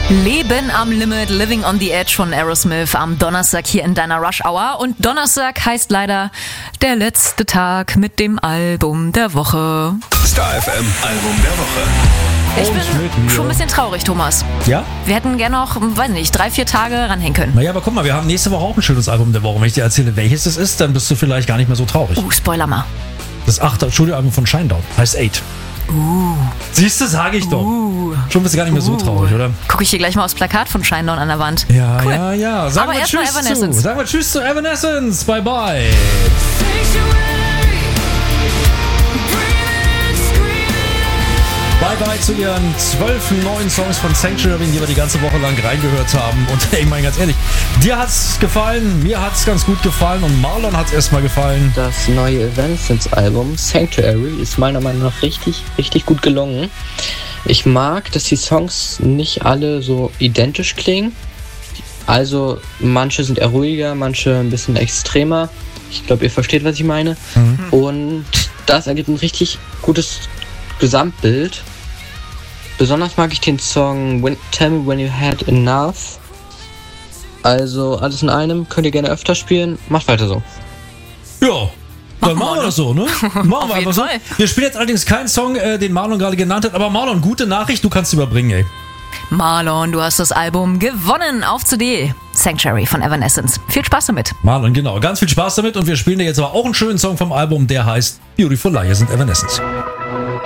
Leben am Limit, Living on the Edge von Aerosmith am Donnerstag hier in deiner Rush Hour. Und Donnerstag heißt leider der letzte Tag mit dem Album der Woche. Star FM Album der Woche. Ich bin schon ein bisschen traurig, Thomas. Ja? Wir hätten gerne noch, weiß nicht, 3-4 Tage ranhängen können. Naja, aber guck mal, wir haben nächste Woche auch ein schönes Album der Woche. Wenn ich dir erzähle, welches es ist, dann bist du vielleicht gar nicht mehr so traurig. Spoiler mal. Das 8. Studioalbum von Shinedown heißt 8. Siehst du, sage ich doch. Schon bist du gar nicht mehr so traurig, oder? Gucke ich hier gleich mal aufs Plakat von Shinedown an der Wand. Ja, cool. ja. Sagen Aber wir erst mal Tschüss Evanescence. Sagen wir Tschüss zu Evanescence. Bye, bye. Bye zu ihren 12 neuen Songs von Sanctuary, die wir die ganze Woche lang reingehört haben. Und ich meine ganz ehrlich, dir hat's gefallen, mir hat's ganz gut gefallen und Marlon hat's erstmal gefallen. Das neue Evanescence-Album Sanctuary ist meiner Meinung nach richtig gut gelungen. Ich mag, dass die Songs nicht alle so identisch klingen. Also manche sind eher ruhiger, manche ein bisschen extremer. Ich glaube, ihr versteht, was ich meine. Und das ergibt ein richtig gutes Gesamtbild. Besonders mag ich den Song Tell Me When You Had Enough. Also alles in einem, könnt ihr gerne öfter spielen. Macht weiter so. Ja, dann machen wir das so, ne? Machen wir einfach so. Fall. Wir spielen jetzt allerdings keinen Song, den Marlon gerade genannt hat. Aber Marlon, gute Nachricht, du kannst überbringen, ey. Marlon, du hast das Album gewonnen auf CD. Sanctuary von Evanescence. Viel Spaß damit. Marlon, genau. Ganz viel Spaß damit. Und wir spielen dir jetzt aber auch einen schönen Song vom Album, der heißt Beautiful Lie. Hier sind Evanescence.